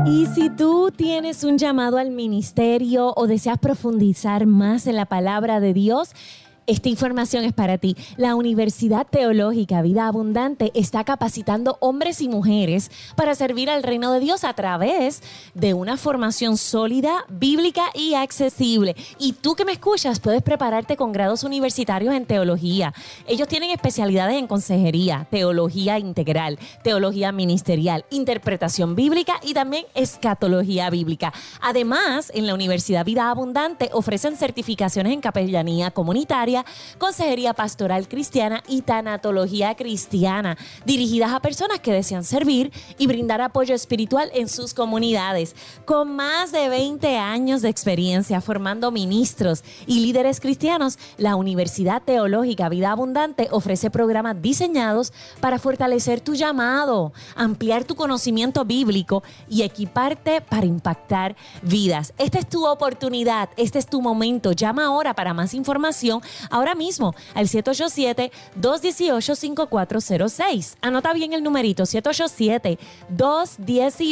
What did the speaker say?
Y si tú tienes un llamado al ministerio o deseas profundizar más en la palabra de Dios, esta información es para ti. La Universidad Teológica Vida Abundante está capacitando hombres y mujeres para servir al reino de Dios a través de una formación sólida, bíblica y accesible. Y tú que me escuchas puedes prepararte con grados universitarios en teología. Ellos tienen especialidades en consejería, teología integral, teología ministerial, interpretación bíblica y también escatología bíblica. Además, en la Universidad Vida Abundante ofrecen certificaciones en capellanía comunitaria, consejería pastoral cristiana y tanatología cristiana, dirigidas a personas que desean servir y brindar apoyo espiritual en sus comunidades. Con más de 20 años de experiencia formando ministros y líderes cristianos, la Universidad Teológica Vida Abundante ofrece programas diseñados para fortalecer tu llamado, ampliar tu conocimiento bíblico y equiparte para impactar vidas. Esta es tu oportunidad, este es tu momento. Llama ahora para más información, ahora mismo al 787-218-5406. Anota bien el numerito, 787-218